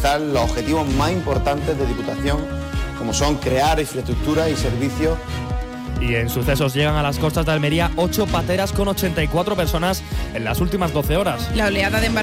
realizar los objetivos más importantes de Diputación, como son crear infraestructura y servicios. Y en sucesos llegan a las costas de Almería 8 pateras con 84 personas en las últimas 12 horas. La oleada de embarcaciones